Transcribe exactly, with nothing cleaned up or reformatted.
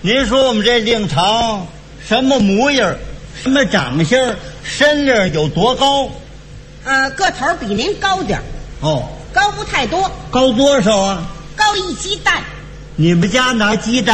您说我们这令堂什么模样，什么长相，身量有多高？ 呃，个头比您高点儿， 哦， 高不太多， 高多少啊？ 高一鸡蛋。 你们家拿鸡蛋